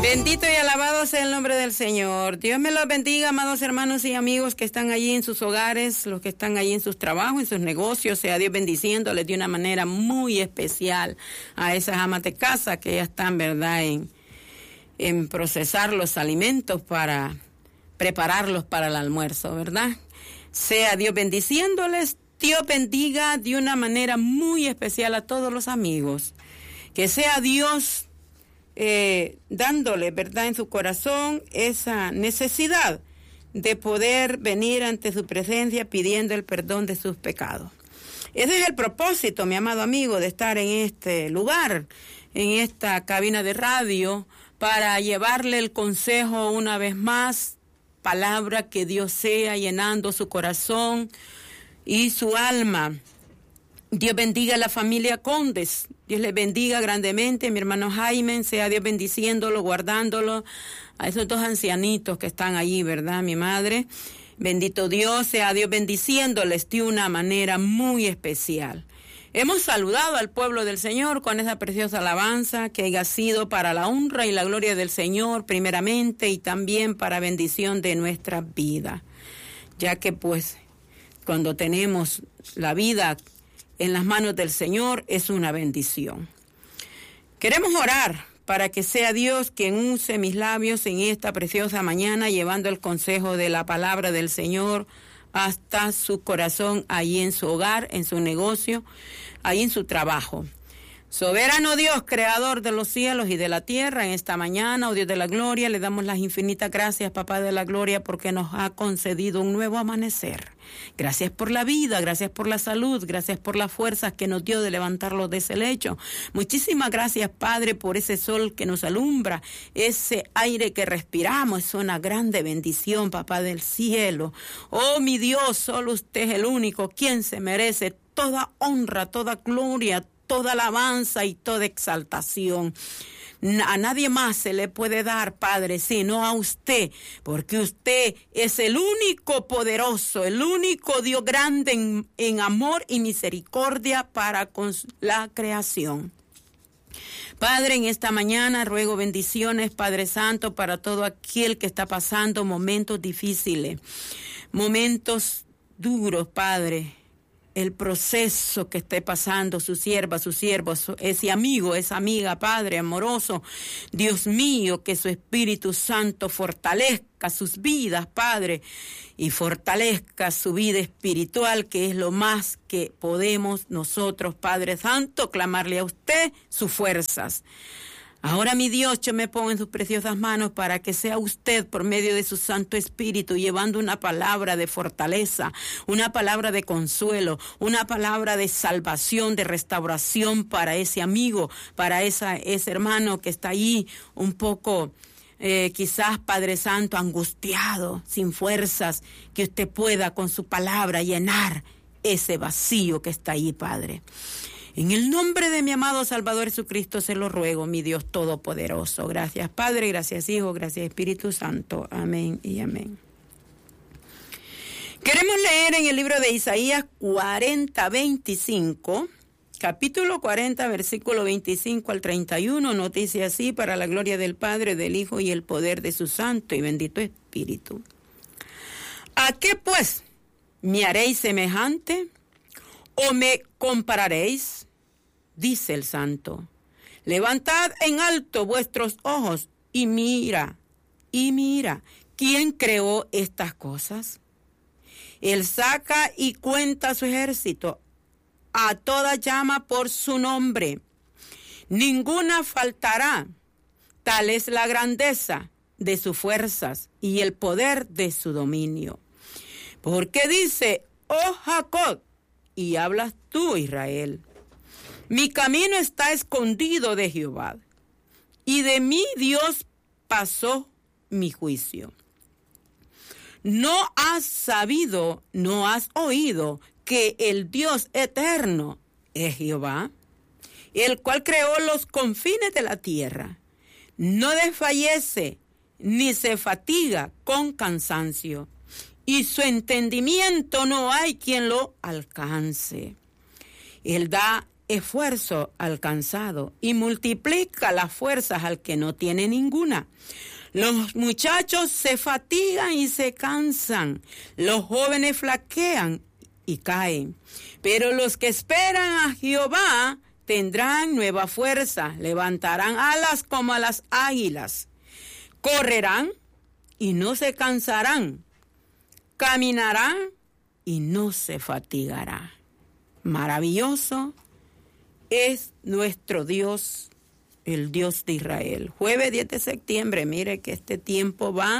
Bendito y alabado sea el nombre del Señor. Dios me los bendiga, amados hermanos y amigos que están allí en sus hogares, los que están allí en sus trabajos, en sus negocios. Sea Dios bendiciéndoles de una manera muy especial a esas amas de casa que ya están, ¿verdad?, en procesar los alimentos para prepararlos para el almuerzo, ¿verdad? Sea Dios bendiciéndoles. Dios bendiga de una manera muy especial a todos los amigos. Que sea Dios dándole, ¿verdad?, en su corazón esa necesidad de poder venir ante su presencia pidiendo el perdón de sus pecados. Ese es el propósito, mi amado amigo, de estar en este lugar, en esta cabina de radio, para llevarle el consejo una vez más, palabra que Dios sea llenando su corazón y su alma. Dios bendiga a la familia Condes. Dios les bendiga grandemente, mi hermano Jaime, sea Dios bendiciéndolo, guardándolo, a esos dos ancianitos que están allí, ¿verdad?, mi madre. Bendito Dios, sea Dios bendiciéndoles de una manera muy especial. Hemos saludado al pueblo del Señor con esa preciosa alabanza que haya sido para la honra y la gloria del Señor primeramente y también para bendición de nuestra vida, ya que pues cuando tenemos la vida en las manos del Señor es una bendición. Queremos orar para que sea Dios quien use mis labios en esta preciosa mañana, llevando el consejo de la palabra del Señor hasta su corazón, ahí en su hogar, en su negocio, ahí en su trabajo. Soberano Dios, creador de los cielos y de la tierra, en esta mañana, oh Dios de la gloria, le damos las infinitas gracias, Papá de la gloria, porque nos ha concedido un nuevo amanecer. Gracias por la vida, gracias por la salud, gracias por las fuerzas que nos dio de levantarlos de ese lecho. Muchísimas gracias, Padre, por ese sol que nos alumbra, ese aire que respiramos, es una grande bendición, Papá del cielo. Oh, mi Dios, solo usted es el único quien se merece toda honra, toda gloria, toda alabanza y toda exaltación. A nadie más se le puede dar, Padre, sino a usted, porque usted es el único poderoso, el único Dios grande en amor y misericordia para con la creación. Padre, en esta mañana ruego bendiciones, Padre Santo, para todo aquel que está pasando momentos difíciles, momentos duros, Padre. El proceso que esté pasando su sierva, su siervo, ese amigo, esa amiga, Padre amoroso, Dios mío, que su Espíritu Santo fortalezca sus vidas, Padre, y fortalezca su vida espiritual, que es lo más que podemos nosotros, Padre Santo, clamarle a usted sus fuerzas. Ahora, mi Dios, yo me pongo en sus preciosas manos para que sea usted, por medio de su Santo Espíritu, llevando una palabra de fortaleza, una palabra de consuelo, una palabra de salvación, de restauración para ese amigo, para ese hermano que está ahí un poco, quizás, Padre Santo, angustiado, sin fuerzas, que usted pueda con su palabra llenar ese vacío que está ahí, Padre. En el nombre de mi amado Salvador Jesucristo se lo ruego, mi Dios Todopoderoso. Gracias, Padre, gracias, Hijo, gracias, Espíritu Santo. Amén y amén. Queremos leer en el libro de Isaías 40:25, capítulo 40, versículo 25 al 31, nos dice así: para la gloria del Padre, del Hijo y el poder de su Santo y bendito Espíritu. ¿A qué pues me haréis semejante o me compararéis? Dice el Santo. Levantad en alto vuestros ojos y mira, ¿quién creó estas cosas? Él saca y cuenta su ejército, a toda llama por su nombre. Ninguna faltará. Tal es la grandeza de sus fuerzas y el poder de su dominio. Porque dice, oh Jacob, y hablas tú, Israel, mi camino está escondido de Jehová, y de mí Dios pasó mi juicio. No has sabido, no has oído que el Dios eterno es Jehová, el cual creó los confines de la tierra. No desfallece ni se fatiga con cansancio, y su entendimiento no hay quien lo alcance. Él da esfuerzo al cansado y multiplica las fuerzas al que no tiene ninguna. Los muchachos se fatigan y se cansan, los jóvenes flaquean y caen, pero los que esperan a Jehová tendrán nueva fuerza, levantarán alas como a las águilas, correrán y no se cansarán, caminarán y no se fatigará. Maravilloso es nuestro Dios, el Dios de Israel. Jueves 10 de septiembre, mire que este tiempo va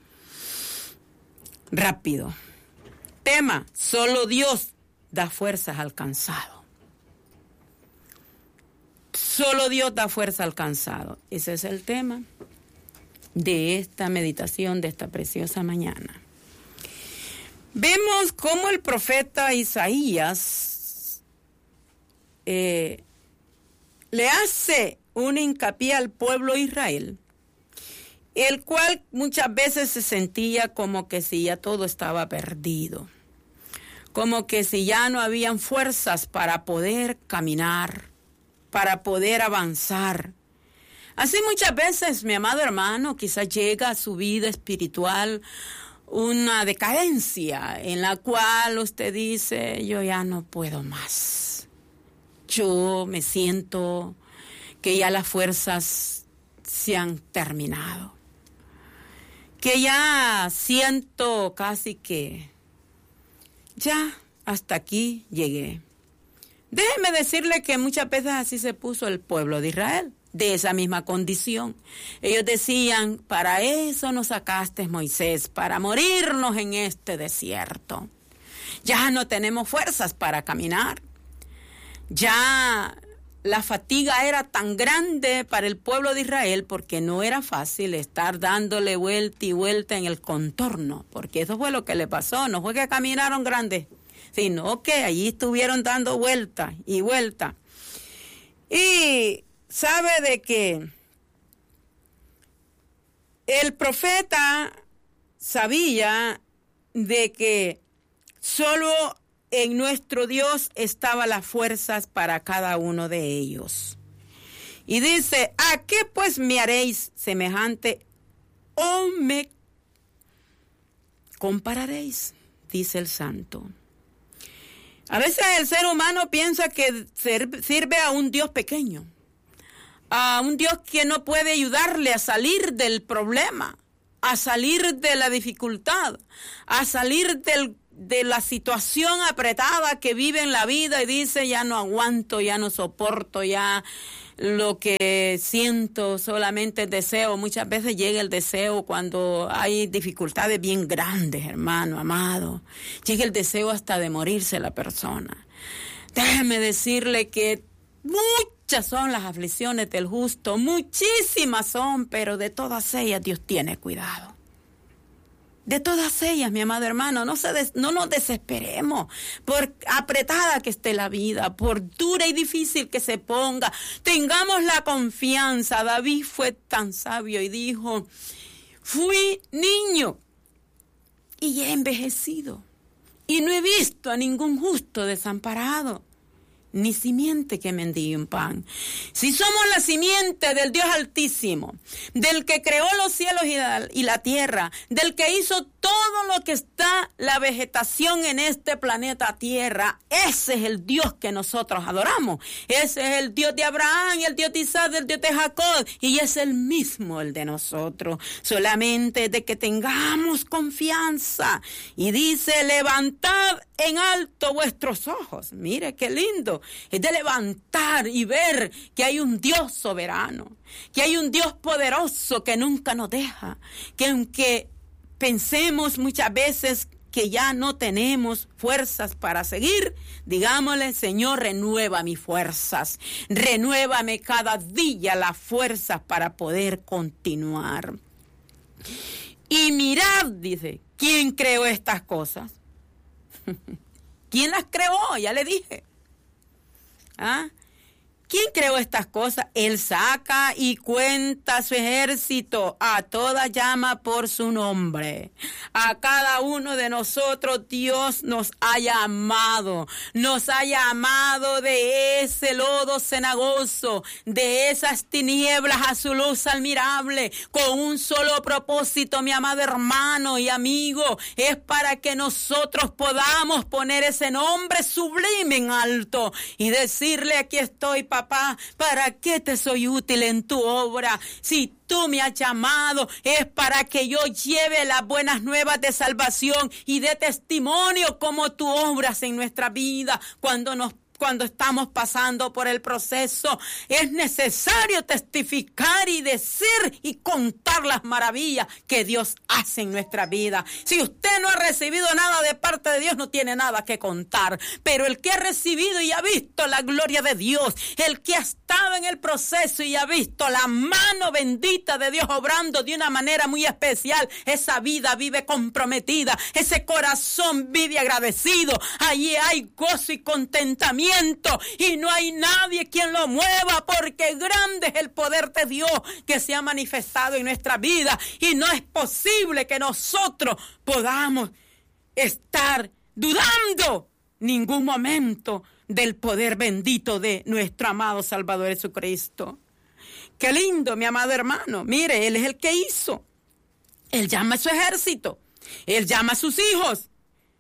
rápido. Tema, solo Dios da fuerzas al cansado. Solo Dios da fuerza al cansado. Ese es el tema de esta meditación de esta preciosa mañana. Vemos cómo el profeta Isaías le hace un hincapié al pueblo de Israel, el cual muchas veces se sentía como que si ya todo estaba perdido, como que si ya no habían fuerzas para poder caminar, para poder avanzar. Así muchas veces, mi amado hermano, quizás llega a su vida espiritual una decadencia en la cual usted dice, yo ya no puedo más. Yo me siento que ya las fuerzas se han terminado. Que ya siento casi que ya hasta aquí llegué. Déjeme decirle que muchas veces así se puso el pueblo de Israel, de esa misma condición. Ellos decían, para eso nos sacaste, Moisés, para morirnos en este desierto. Ya no tenemos fuerzas para caminar. Ya la fatiga era tan grande para el pueblo de Israel porque no era fácil estar dándole vuelta y vuelta en el contorno, porque eso fue lo que le pasó, no fue que caminaron grandes, sino que allí estuvieron dando vuelta y vuelta. Y sabe de que el profeta sabía de que solo en nuestro Dios estaban las fuerzas para cada uno de ellos. Y dice, ¿a qué pues me haréis semejante o me compararéis? Dice el santo. A veces el ser humano piensa que sirve a un Dios pequeño, a un Dios que no puede ayudarle a salir del problema, a salir de la dificultad, a salir de la situación apretada que vive en la vida y dice, ya no aguanto, ya no soporto, ya lo que siento, solamente deseo. Muchas veces llega el deseo cuando hay dificultades bien grandes, hermano, amado. Llega el deseo hasta de morirse la persona. Déjeme decirle que muchas son las aflicciones del justo, muchísimas son, pero de todas ellas Dios tiene cuidado. De todas ellas, mi amado hermano, no nos desesperemos por apretada que esté la vida, por dura y difícil que se ponga. Tengamos la confianza. David fue tan sabio y dijo, fui niño y he envejecido y no he visto a ningún justo desamparado, ni simiente que mendigue un pan. Si somos la simiente del Dios Altísimo, del que creó los cielos y la tierra, del que hizo todo lo que está la vegetación en este planeta Tierra, ese es el Dios que nosotros adoramos. Ese es el Dios de Abraham, el Dios de Isaac, el Dios de Jacob, y es el mismo el de nosotros. Solamente de que tengamos confianza. Y dice, levantad en alto vuestros ojos. Mire qué lindo. Es de levantar y ver que hay un Dios soberano, que hay un Dios poderoso que nunca nos deja, que aunque pensemos muchas veces que ya no tenemos fuerzas para seguir, digámosle, Señor, renueva mis fuerzas, renuévame cada día las fuerzas para poder continuar. Y mirad, dice, ¿quién creó estas cosas? ¿Quién las creó? Ya le dije. ¿Ah? ¿Quién creó estas cosas? Él saca y cuenta su ejército. A toda llama por su nombre. A cada uno de nosotros Dios nos ha llamado. Nos ha llamado de ese lodo cenagoso, de esas tinieblas a su luz admirable, con un solo propósito, mi amado hermano y amigo. Es para que nosotros podamos poner ese nombre sublime en alto y decirle: aquí estoy, papá, ¿para qué te soy útil en tu obra? Si tú me has llamado, es para que yo lleve las buenas nuevas de salvación y de testimonio como tú obras en nuestra vida cuando estamos pasando por el proceso. Es necesario testificar y decir y contar las maravillas que Dios hace en nuestra vida. Si usted no ha recibido nada de parte de Dios, no tiene nada que contar. Pero el que ha recibido y ha visto la gloria de Dios, el que ha estado en el proceso y ha visto la mano bendita de Dios obrando de una manera muy especial, esa vida vive comprometida, ese corazón vive agradecido. Allí hay gozo y contentamiento. Y no hay nadie quien lo mueva, porque grande es el poder de Dios que se ha manifestado en nuestra vida, y no es posible que nosotros podamos estar dudando ningún momento del poder bendito de nuestro amado Salvador Jesucristo. Qué lindo, mi amado hermano. Mire, Él es el que hizo. Él llama a su ejército. Él llama a sus hijos.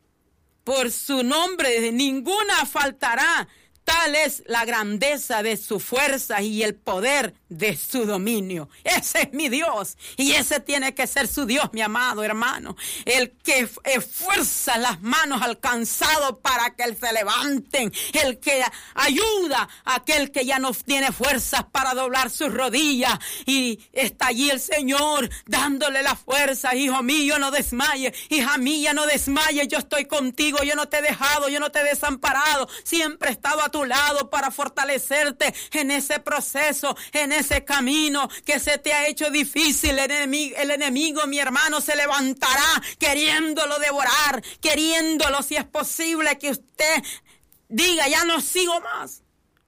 Por su nombre ninguna faltará. Tal es la grandeza de su fuerza y el poder de su dominio. Ese es mi Dios, y ese tiene que ser su Dios, mi amado hermano. El que esfuerza las manos al cansado para que se levanten. El que ayuda a aquel que ya no tiene fuerzas para doblar sus rodillas. Y está allí el Señor dándole la fuerza. Hijo mío, no desmayes. Hija mía, no desmayes. Yo estoy contigo. Yo no te he dejado. Yo no te he desamparado. Siempre he estado a tu lado para fortalecerte en ese proceso, en ese camino que se te ha hecho difícil. El enemigo, mi hermano, se levantará queriéndolo devorar, queriéndolo, si es posible, que usted diga: ya no sigo más.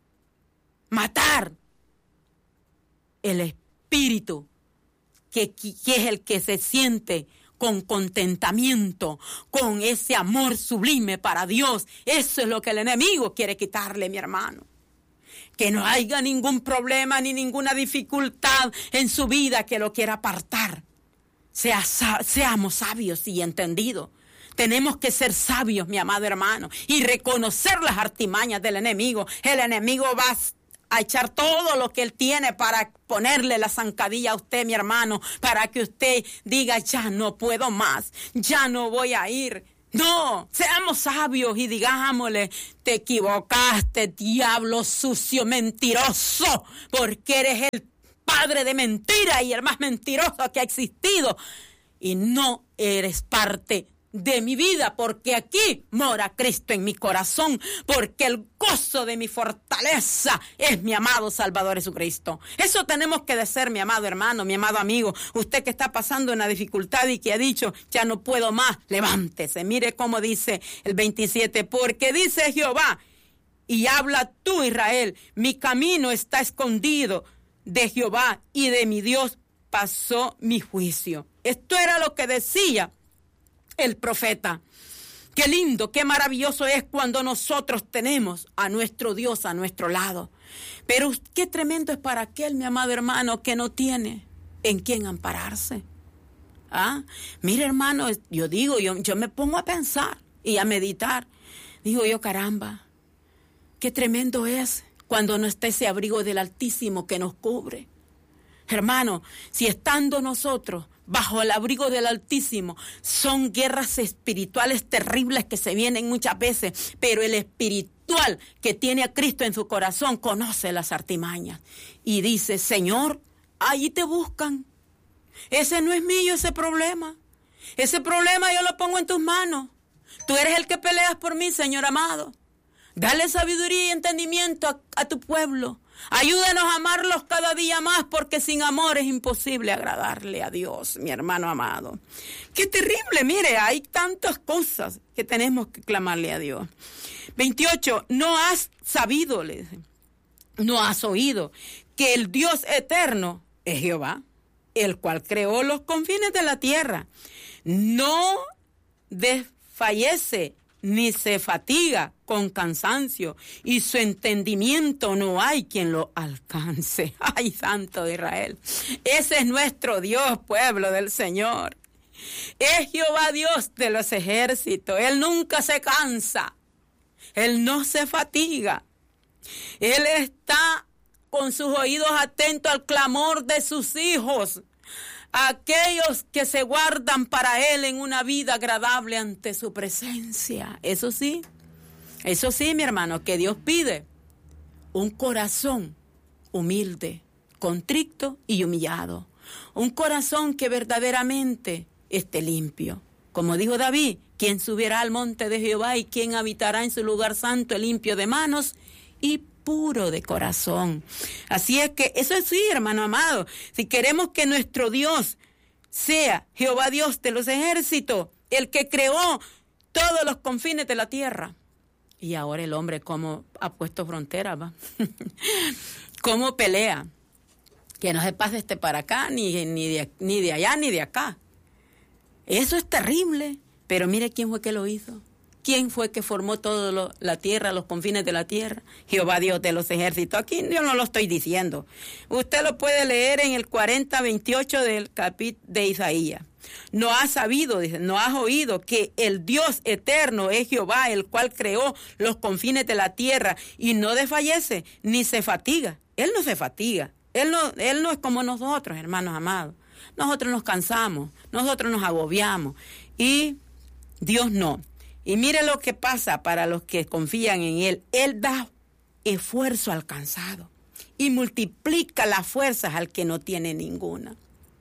Matar el espíritu que es el que se siente con contentamiento, con ese amor sublime para Dios. Eso es lo que el enemigo quiere quitarle, mi hermano. Que no haya ningún problema ni ninguna dificultad en su vida que lo quiera apartar. Seamos sabios y entendidos. Tenemos que ser sabios, mi amado hermano, y reconocer las artimañas del enemigo. El enemigo va a echar todo lo que él tiene para ponerle la zancadilla a usted, mi hermano, para que usted diga: ya no puedo más, ya no voy a ir. No, seamos sabios y digámosle: te equivocaste, diablo sucio, mentiroso, porque eres el padre de mentira y el más mentiroso que ha existido, y no eres parte de mi vida, porque aquí mora Cristo en mi corazón, porque el gozo de mi fortaleza es mi amado Salvador Jesucristo. Eso tenemos que decir, mi amado hermano, mi amado amigo. Usted que está pasando una dificultad y que ha dicho: ya no puedo más, levántese. Mire cómo dice el 27, porque dice Jehová, y habla tú, Israel: mi camino está escondido de Jehová, y de mi Dios pasó mi juicio. Esto era lo que decía el profeta. Qué lindo, qué maravilloso es cuando nosotros tenemos a nuestro Dios a nuestro lado. Pero qué tremendo es para aquel, mi amado hermano, que no tiene en quién ampararse. Mire, hermano, yo me pongo a pensar y a meditar. Digo yo: caramba, qué tremendo es cuando no está ese abrigo del Altísimo que nos cubre. Hermano, si estando nosotros bajo el abrigo del Altísimo, son guerras espirituales terribles que se vienen muchas veces, pero el espiritual que tiene a Cristo en su corazón conoce las artimañas y dice: Señor, ahí te buscan. Ese no es mío, ese problema. Ese problema yo lo pongo en tus manos. Tú eres el que peleas por mí, Señor amado. Dale sabiduría y entendimiento a tu pueblo. Ayúdanos a amarlos cada día más, porque sin amor es imposible agradarle a Dios, mi hermano amado. Qué terrible, mire, hay tantas cosas que tenemos que clamarle a Dios. 28, no has sabido, le dice. ¿No has oído que el Dios eterno es Jehová, el cual creó los confines de la tierra? No desfallece ni se fatiga con cansancio, y su entendimiento no hay quien lo alcance. ¡Ay, Santo de Israel! Ese es nuestro Dios, pueblo del Señor. Es Jehová Dios de los ejércitos. Él nunca se cansa. Él no se fatiga. Él está con sus oídos atentos al clamor de sus hijos, aquellos que se guardan para Él en una vida agradable ante su presencia. Eso sí, mi hermano, que Dios pide un corazón humilde, contrito y humillado. Un corazón que verdaderamente esté limpio. Como dijo David, ¿quién subirá al monte de Jehová y quién habitará en su lugar santo, limpio de manos y puro de corazón? Así es que eso sí, hermano amado, si queremos que nuestro Dios sea Jehová Dios de los ejércitos, el que creó todos los confines de la tierra. Y ahora el hombre cómo ha puesto fronteras, ¿va? Cómo pelea, que no se pase para acá, ni de allá, ni de acá. Eso es terrible, pero mire quién fue que lo hizo. ¿Quién fue que formó toda la tierra, los confines de la tierra? Jehová Dios de los ejércitos. Aquí yo no lo estoy diciendo. Usted lo puede leer en el 40:28 del capítulo de Isaías. No has sabido, dice, no has oído que el Dios eterno es Jehová, el cual creó los confines de la tierra y no desfallece ni se fatiga. Él no se fatiga. Él no es como nosotros, hermanos amados. Nosotros nos cansamos, nosotros nos agobiamos y Dios no. Y mire lo que pasa para los que confían en Él. Él da esfuerzo al cansado y multiplica las fuerzas al que no tiene ninguna.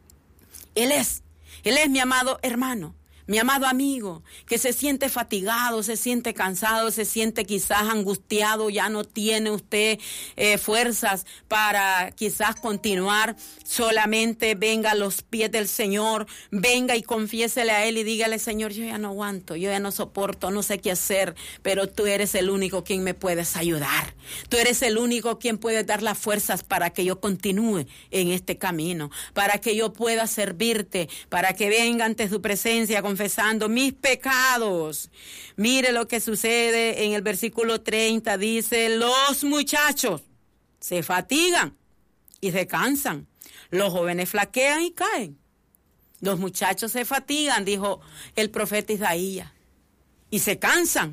Él es mi amado hermano, mi amado amigo, que se siente fatigado, se siente cansado, se siente quizás angustiado, ya no tiene usted fuerzas para quizás continuar. Solamente venga a los pies del Señor, venga y confiésele a Él y dígale: Señor, yo ya no aguanto, yo ya no soporto, no sé qué hacer, pero tú eres el único quien me puedes ayudar. Tú eres el único quien puede dar las fuerzas para que yo continúe en este camino, para que yo pueda servirte, para que venga ante su presencia confesando mis pecados. Mire lo que sucede en el versículo 30, dice: los muchachos se fatigan y se cansan, los jóvenes flaquean y caen. Los muchachos se fatigan, dijo el profeta Isaías, y se cansan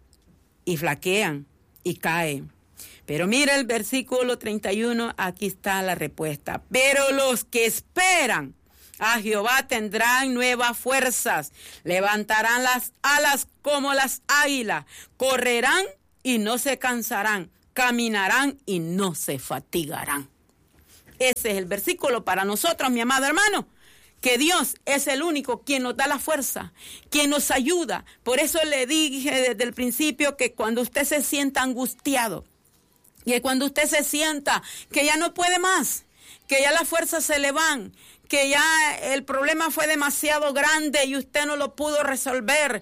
y flaquean y caen. Pero mira el versículo 31, aquí está la respuesta. Pero los que esperan a Jehová tendrán nuevas fuerzas, levantarán las alas como las águilas, correrán y no se cansarán, caminarán y no se fatigarán. Ese es el versículo para nosotros, mi amado hermano, que Dios es el único quien nos da la fuerza, quien nos ayuda. Por eso le dije desde el principio que cuando usted se sienta angustiado, y cuando usted se sienta que ya no puede más, que ya las fuerzas se le van, que ya el problema fue demasiado grande y usted no lo pudo resolver.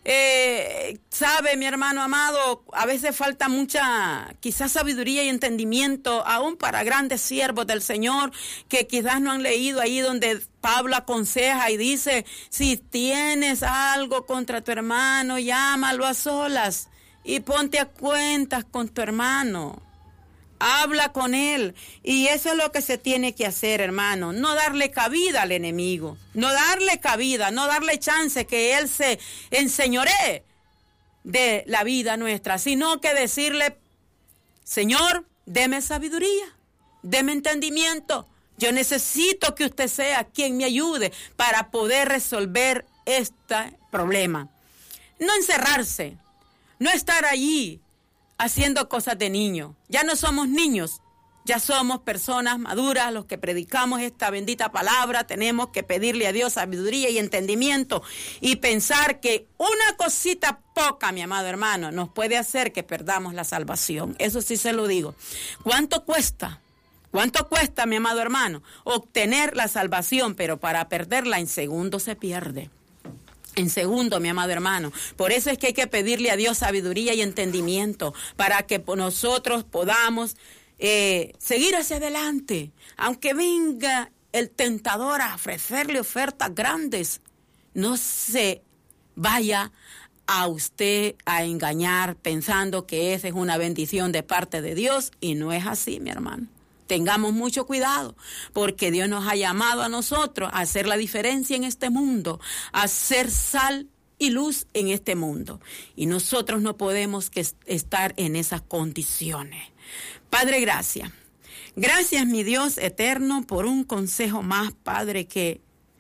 Sabe, mi hermano amado, a veces falta mucha, quizás sabiduría y entendimiento, aún para grandes siervos del Señor, que quizás no han leído ahí donde Pablo aconseja y dice: si tienes algo contra tu hermano, llámalo a solas y ponte a cuentas con tu hermano. Habla con él, y eso es lo que se tiene que hacer, hermano. No darle cabida al enemigo, no darle cabida, no darle chance que él se enseñoree de la vida nuestra, sino que decirle: Señor, deme sabiduría, deme entendimiento. Yo necesito que usted sea quien me ayude para poder resolver este problema. No encerrarse, no estar allí haciendo cosas de niño. Ya no somos niños, ya somos personas maduras, los que predicamos esta bendita palabra. Tenemos que pedirle a Dios sabiduría y entendimiento y pensar que una cosita poca, mi amado hermano, nos puede hacer que perdamos la salvación. Eso sí se lo digo. ¿Cuánto cuesta? ¿Cuánto cuesta, mi amado hermano, obtener la salvación? Pero para perderla en segundos se pierde. En segundo, mi amado hermano. Por eso es que hay que pedirle a Dios sabiduría y entendimiento para que nosotros podamos seguir hacia adelante, aunque venga el tentador a ofrecerle ofertas grandes. No se vaya a usted a engañar pensando que esa es una bendición de parte de Dios, y no es así, mi hermano. Tengamos mucho cuidado, porque Dios nos ha llamado a nosotros a hacer la diferencia en este mundo, a ser sal y luz en este mundo. Y nosotros no podemos estar en esas condiciones. Padre, gracias. Gracias, mi Dios eterno, por un consejo más, Padre, que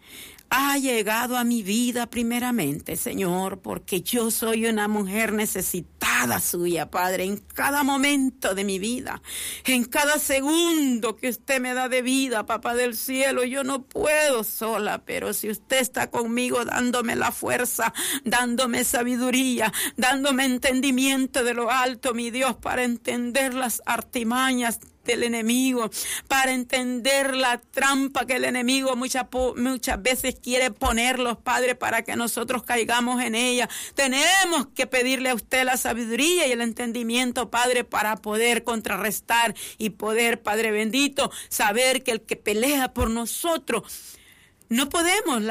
ha llegado a mi vida primeramente, Señor, porque yo soy una mujer necesitada suya, Padre, en cada momento de mi vida, en cada segundo que usted me da de vida, Papá del cielo. Yo no puedo sola, pero si usted está conmigo dándome la fuerza, dándome sabiduría, dándome entendimiento de lo alto, mi Dios, para entender las artimañas del enemigo, para entender la trampa que el enemigo muchas veces quiere ponerlos, Padre, para que nosotros caigamos en ella. Tenemos que pedirle a usted la sabiduría y el entendimiento, Padre, para poder contrarrestar y poder, Padre bendito, saber que el que pelea por nosotros, no podemos,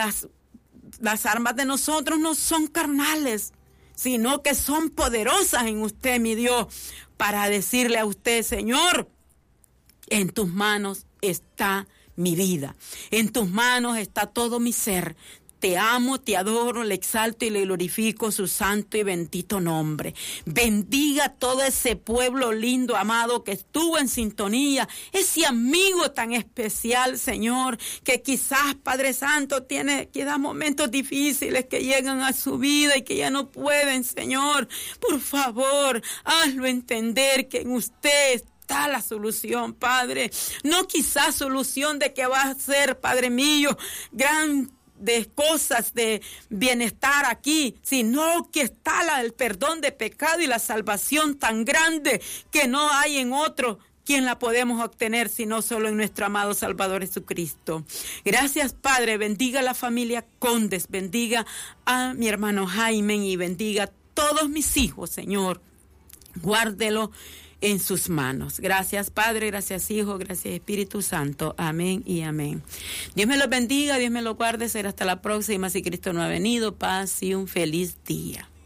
las armas de nosotros no son carnales, sino que son poderosas en usted, mi Dios, para decirle a usted: Señor, en tus manos está mi vida, en tus manos está todo mi ser. Te amo, te adoro, le exalto y le glorifico su santo y bendito nombre. Bendiga a todo ese pueblo lindo, amado, que estuvo en sintonía, ese amigo tan especial, Señor, que quizás, Padre Santo, queda momentos difíciles que llegan a su vida y que ya no pueden, Señor. Por favor, hazlo entender que en usted está la solución, Padre. No quizás solución de que va a ser, Padre mío, de cosas de bienestar aquí, sino que está el perdón de pecado y la salvación tan grande que no hay en otro quien la podemos obtener, sino solo en nuestro amado Salvador Jesucristo. Gracias, Padre. Bendiga a la familia Condes, bendiga a mi hermano Jaime y bendiga a todos mis hijos, Señor. Guárdelo en sus manos. Gracias, Padre, gracias, Hijo, gracias, Espíritu Santo. Amén y amén. Dios me los bendiga, Dios me los guarde. Será hasta la próxima, si Cristo no ha venido. Paz y un feliz día.